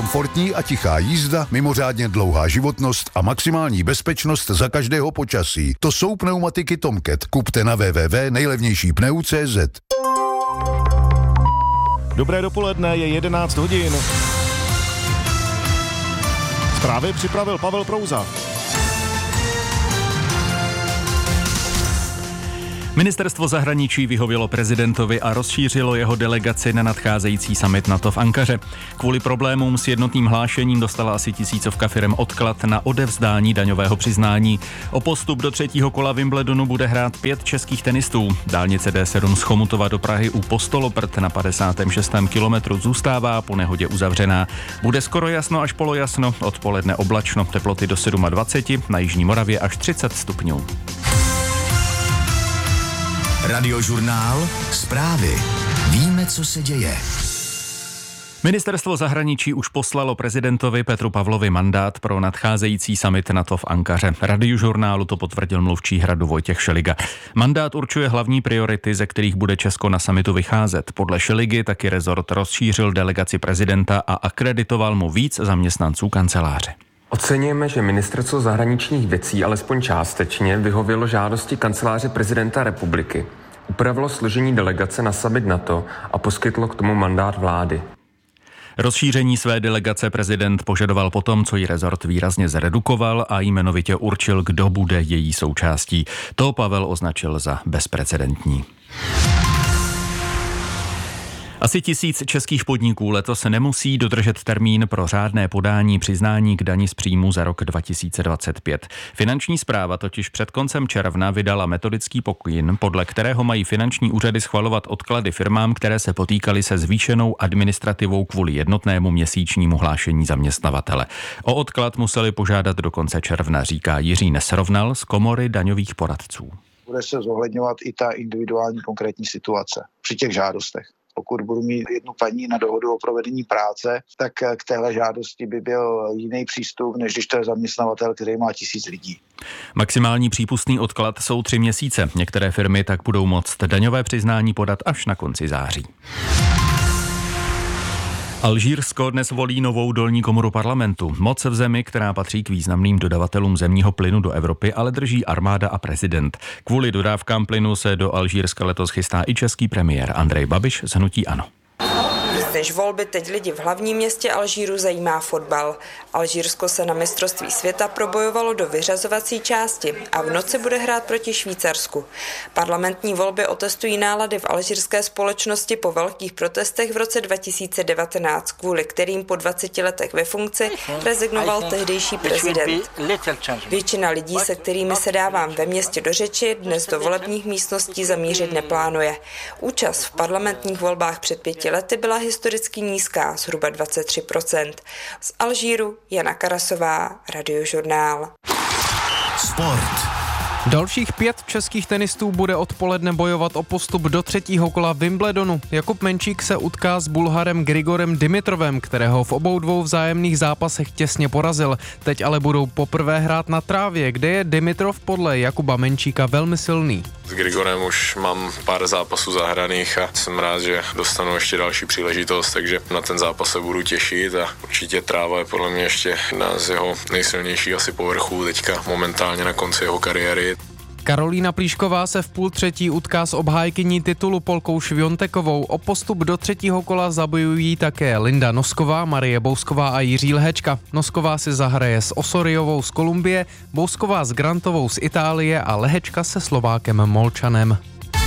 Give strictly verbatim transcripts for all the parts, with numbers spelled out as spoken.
Komfortní a tichá jízda, mimořádně dlouhá životnost a maximální bezpečnost za každého počasí. To jsou pneumatiky Tomcat. Kupte na w w w tečka nejlevnější pneu tečka cé zet. Dobré dopoledne, je jedenáct hodin. Zprávy připravil Pavel Prouza. Ministerstvo zahraničí vyhovělo prezidentovi a rozšířilo jeho delegaci na nadcházející summit NATO v Ankaře. Kvůli problémům s jednotným hlášením dostala asi tisícovka firem odklad na odevzdání daňového přiznání. O postup do třetího kola Wimbledonu bude hrát pět českých tenistů. Dálnice D sedm z Chomutova do Prahy u Postoloprt na padesátém šestém kilometru zůstává po nehodě uzavřená. Bude skoro jasno až polojasno, odpoledne oblačno, teploty do dvacet sedm, na jižní Moravě až třicet stupňů. Radiožurnál, zprávy. Víme, co se děje. Ministerstvo zahraničí už poslalo prezidentovi Petru Pavlovi mandát pro nadcházející summit NATO v Ankaře. Radiožurnálu to potvrdil mluvčí Hradu Vojtěch Šeliga. Mandát určuje hlavní priority, ze kterých bude Česko na summitu vycházet. Podle Šeligy taky rezort rozšířil delegaci prezidenta a akreditoval mu víc zaměstnanců kanceláře. Oceňujeme, že Ministerstvo zahraničních věcí alespoň částečně vyhovělo žádosti kanceláře prezidenta republiky, upravilo složení delegace na summit NATO a poskytlo k tomu mandát vlády. Rozšíření své delegace prezident požadoval potom, co ji rezort výrazně zredukoval a jmenovitě určil, kdo bude její součástí. To Pavel označil za bezprecedentní. Asi tisíc českých podniků letos nemusí dodržet termín pro řádné podání přiznání k dani z příjmu za rok dva tisíce dvacet pět. Finanční správa totiž před koncem června vydala metodický pokyn, podle kterého mají finanční úřady schvalovat odklady firmám, které se potýkaly se zvýšenou administrativou kvůli jednotnému měsíčnímu hlášení zaměstnavatele. O odklad museli požádat do konce června, říká Jiří Nesrovnal z Komory daňových poradců. Bude se zohledňovat i ta individuální konkrétní situace při těch žádostech. Pokud budu mít jednu paní na dohodu o provedení práce, tak k téhle žádosti by byl jiný přístup, než když to je zaměstnavatel, který má tisíc lidí. Maximální přípustný odklad jsou tři měsíce. Některé firmy tak budou moct daňové přiznání podat až na konci září. Alžírsko dnes volí novou dolní komoru parlamentu. Moc v zemi, která patří k významným dodavatelům zemního plynu do Evropy, ale drží armáda a prezident. Kvůli dodávkám plynu se do Alžírska letos chystá i český premiér Andrej Babiš z hnutí ANO. Než volby teď lidi v hlavním městě Alžíru zajímá fotbal. Alžírsko se na mistrovství světa probojovalo do vyřazovací části a v noci bude hrát proti Švýcarsku. Parlamentní volby otestují nálady v alžírské společnosti po velkých protestech v roce dva tisíce devatenáct, kvůli kterým po dvaceti letech ve funkci rezignoval tehdejší prezident. Většina lidí, se kterými se dávám ve městě do řeči, dnes do volebních místností zamířit neplánuje. Účast v parlamentních volbách před pěti lety byla historicky nízká, zhruba dvacet tři procent. Z Alžíru Jana Karasová, Radiožurnál. Sport. Dalších pět českých tenistů bude odpoledne bojovat o postup do třetího kola Wimbledonu. Jakub Menčík se utká s Bulharem Grigorem Dimitrovem, kterého v obou dvou vzájemných zápasech těsně porazil. Teď ale budou poprvé hrát na trávě, kde je Dimitrov podle Jakuba Menčíka velmi silný. S Grigorem už mám pár zápasů zahraných a jsem rád, že dostanu ještě další příležitost, takže na ten zápas se budu těšit a určitě tráva je podle mě ještě jedna z jeho nejsilnějších asi povrchů teďka momentálně na konci jeho kariéry. Karolína Plíšková se v půl třetí utká s obhájkyní titulu Polkou Šviontekovou. O postup do třetího kola zabojují také Linda Nosková, Marie Bousková a Jiří Lhečka. Nosková si zahraje s Osoriovou z Kolumbie, Bousková s Grantovou z Itálie a Lhečka se Slovákem Molčanem.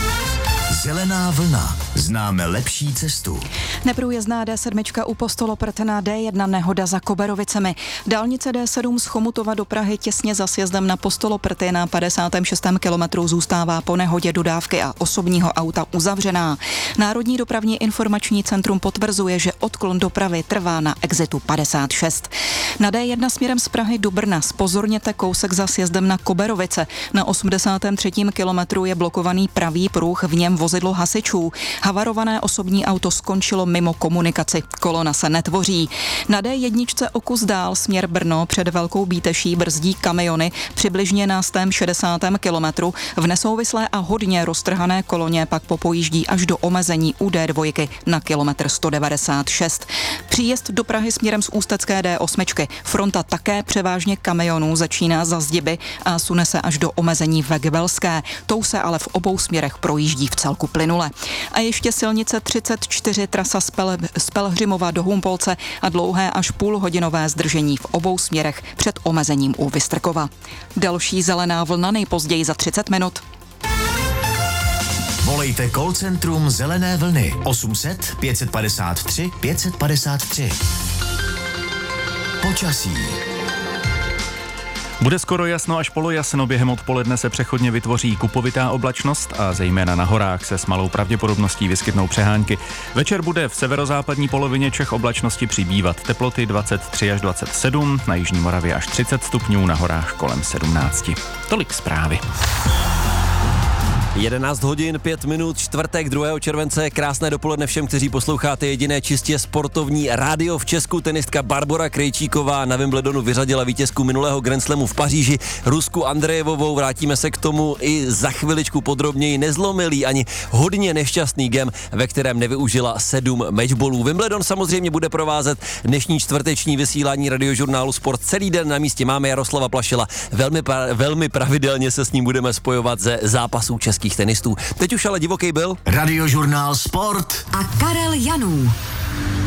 Zelená vlna. Známe lepší cestu. Neprůjezdná D sedm u Postoloprt na D jedna, nehoda za Koberovicemi. Dálnice D sedm z Chomutova do Prahy těsně za sjezdem na Postoloprty na padesátém šestém kilometru zůstává po nehodě dodávky a osobního auta uzavřená. Národní dopravní informační centrum potvrzuje, že odklon dopravy trvá na exitu padesát šest. Na D jedna směrem z Prahy do Brna zpozorněte kousek za sjezdem na Koberovice. Na osmdesátém třetím kilometru je blokovaný pravý pruh, v něm vozidlo hasičů. Havarované osobní auto skončilo mimo komunikaci. Kolona se netvoří. Na dé jedna o kus dál směr Brno před Velkou Bíteší brzdí kamiony přibližně na sto šedesátém kilometru. V nesouvislé a hodně roztrhané koloně pak popojíždí až do omezení u dé dva na kilometr sto devadesát šest. Příjezd do Prahy směrem z ústecké dé osm. Fronta také převážně kamionů začíná za Zdiby a sune se až do omezení ve Gebelské. Tou se ale v obou směrech projíždí v celku plynule. A ještě silnice třicet čtyři, trasa z, Pel- z Pelhřimova do Humpolce a dlouhé až půlhodinové zdržení v obou směrech před omezením u Vystrkova. Další zelená vlna nejpozději za třicet minut. Volejte call centrum Zelené vlny osm set pět padesát tři pět padesát tři. Počasí. Bude skoro jasno až polojasno, během odpoledne se přechodně vytvoří kupovitá oblačnost a zejména na horách se s malou pravděpodobností vyskytnou přehánky. Večer bude v severozápadní polovině Čech oblačnosti přibývat, teploty dvacet tři až dvacet sedm, na jižní Moravě až třicet stupňů, na horách kolem sedmnáct. Tolik zprávy. jedenáct hodin, pět minut, čtvrtek druhého července, krásné dopoledne všem, kteří posloucháte jediné čistě sportovní rádio v Česku. Tenistka Barbora Krejčíková na Wimbledonu vyřadila vítězku minulého Grand Slamu v Paříži, Rusku Andrejevovou. Vrátíme se k tomu i za chviličku podrobněji. Nezlomilý ani hodně nešťastný gem, ve kterém nevyužila sedm matchballů. Wimbledon samozřejmě bude provázet dnešní čtvrteční vysílání radiožurnálu Sport. Celý den na místě máme Jaroslava Plašila. Velmi, pra- velmi pravidelně se s ním budeme spojovat ze zápasů českých tenistů. Teď už ale divoký byl Radiožurnál Sport a Karel Janů.